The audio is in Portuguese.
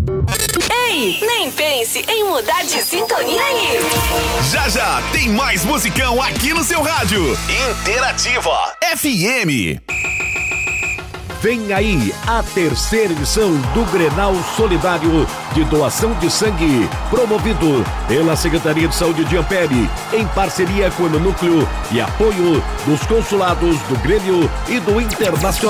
Ei, nem pense em mudar de sintonia aí. Já já tem mais musicão aqui no seu rádio. Interativa FM. Vem aí a terceira edição do Grenal Solidário de doação de sangue, promovido pela Secretaria de Saúde de Ampere, em parceria com o Núcleo e apoio dos consulados do Grêmio e do Internacional.